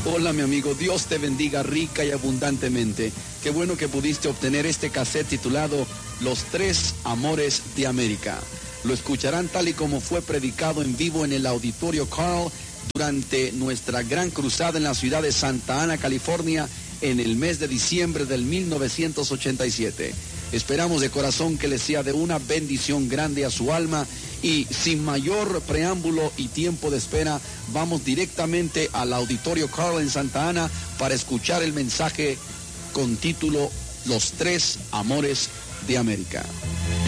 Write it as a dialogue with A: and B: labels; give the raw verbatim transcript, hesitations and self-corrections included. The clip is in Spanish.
A: Hola mi amigo, Dios te bendiga rica y abundantemente. Qué bueno que pudiste obtener este cassette titulado Los Tres Amores de América. Lo escucharán tal y como fue predicado en vivo en el Auditorio Carl durante nuestra gran cruzada en la ciudad de Santa Ana, California, en el mes de diciembre del mil novecientos ochenta y siete. Esperamos de corazón que les sea de una bendición grande a su alma y sin mayor preámbulo y tiempo de espera, vamos directamente al Auditorio Carl en Santa Ana para escuchar el mensaje con título Los Tres Amores de América.